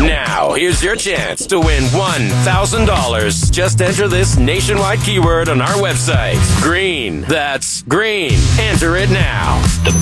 Now, here's your chance to win $1,000. Just enter this nationwide keyword on our website. Green. That's green. Enter it now. The